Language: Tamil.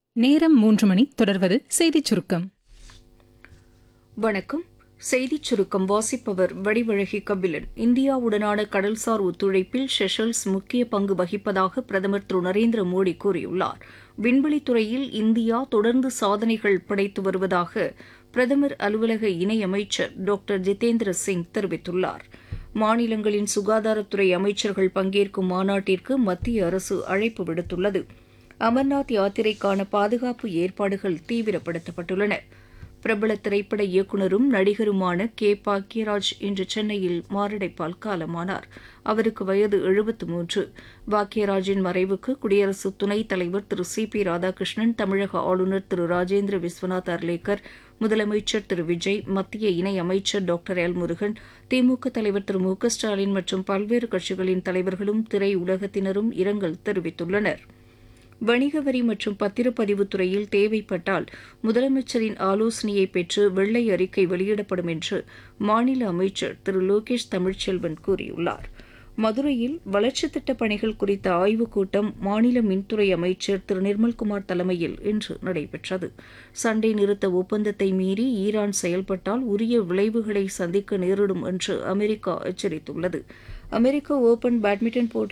நேரம் 3 மணி. தொடர்வது செய்திச் சுருக்கம். வணக்கம். செய்திச் சுருக்கம் வாசிப்பவர் வடிவழகி கபிலன். இந்தியாவுடனான கடல்சார் ஒத்துழைப்பில் செஷல்ஸ் முக்கிய பங்கு வகிப்பதாக பிரதமர் திரு நரேந்திர மோடி கூறியுள்ளார். விண்வெளித்துறையில் இந்தியா தொடர்ந்து சாதனைகள் படைத்து வருவதாக பிரதமர் அலுவலக இணையமைச்சர் டாக்டர் ஜிதேந்திர சிங் தெரிவித்துள்ளார். மாநிலங்களின் சுகாதாரத்துறை அமைச்சர்கள் பங்கேற்கும் மாநாட்டிற்கு மத்திய அரசு அழைப்பு விடுத்துள்ளது. அமர்நாத் யாத்திரைக்கான பாதுகாப்பு ஏற்பாடுகள் தீவிரப்படுத்தப்பட்டுள்ளன. பிரபல திரைப்பட இயக்குநரும் நடிகருமான கே பாக்யராஜ் இன்று சென்னையில் மாரடைப்பால் காலமானார். அவருக்கு வயது 73. பாக்யராஜின் மறைவுக்கு குடியரசு துணைத் தலைவர் திரு சி.பி. ராதாகிருஷ்ணன், தமிழக ஆளுநர் திரு ராஜேந்திர விஸ்வநாத் அர்லேக்கர், முதலமைச்சர் திரு விஜய், மத்திய இணையமைச்சர் டாக்டர் எல் முருகன், திமுக தலைவர் திரு மு க ஸ்டாலின் மற்றும் பல்வேறு கட்சிகளின் தலைவர்களும் திரையுலகத்தினரும் இரங்கல் தெரிவித்துள்ளனர். வணிக வரி மற்றும் பத்திரப்பதிவுத் துறையில் தேவைப்பட்டால் முதலமைச்சரின் ஆலோசனையை பெற்று வெள்ளை அறிக்கை வெளியிடப்படும் என்று மாநில அமைச்சர் திரு லோகேஷ் தமிழ்ச்செல்வன் கூறியுள்ளார். மதுரையில் வளர்ச்சித் திட்டப் பணிகள் குறித்த ஆய்வுக் கூட்டம் மாநில மின்துறை அமைச்சர் திரு நிர்மல்குமார் தலைமையில் இன்று நடைபெற்றது. சண்டை நிறுத்த ஒப்பந்தத்தை மீறி ஈரான் செயல்பட்டால் உரிய விளைவுகளை சந்திக்க நேரிடும் என்று அமெரிக்கா எச்சரித்துள்ளது. அமெரிக்க ஓபன் பேட்மிண்டன் போட்டி